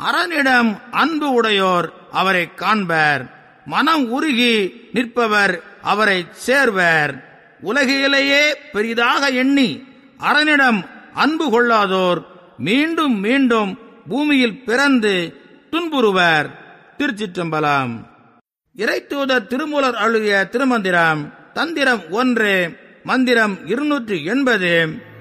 அரணிடம் அன்பு உடையோர் அவரை காண்பர். மனம் உருகி நிற்பவர் அவரை சேர்வர். உலகிலேயே பெரிதாக எண்ணி அரணிடம் அன்பு கொள்ளாதோர் மீண்டும் மீண்டும் பூமியில் பிறந்து துன்புறுவர். திருச்சிற்றம்பலம். இறைத்தூதர் திருமூலர் அருளிய திருமந்திரம். தந்திரம் 1, மந்திரம் 280.